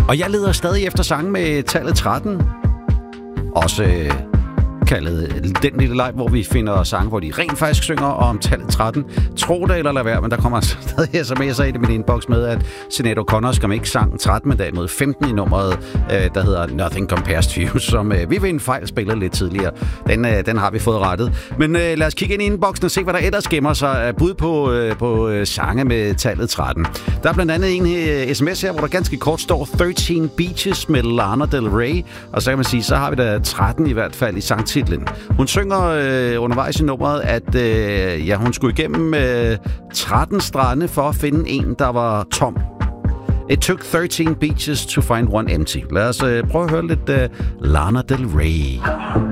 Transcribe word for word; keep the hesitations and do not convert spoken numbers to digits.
Og jeg leder stadig efter sange med tallet tretten. Også øh, kaldet den lille leg, hvor vi finder sange, hvor de rent faktisk synger om tallet tretten. Tro det eller lad være, men der kommer stadig sms'er i det min inbox med, at Sinead O'Connor skal ikke sang tretten, men derimod femten i nummeret, øh, der hedder Nothing Compares to You, som øh, vi ved en fejl spillede lidt tidligere. Den, øh, den har vi fået rettet. Men øh, lad os kigge ind i inboxen og se, hvad der ellers gemmer sig af bud på, øh, på øh, sange med tallet tretten. Der er blandt andet en øh, sms her, hvor der ganske kort står tretten Beaches med Lana Del Rey, og så kan man sige, så har vi da tretten i hvert fald i sangtitlen. Hun synger øh, undervejs i nummeret, at øh, ja, hun skulle igennem øh, tretten strande for at finde en, der var tom. It took thirteen beaches to find one empty. Lad os øh, prøve at høre lidt øh, Lana Del Rey.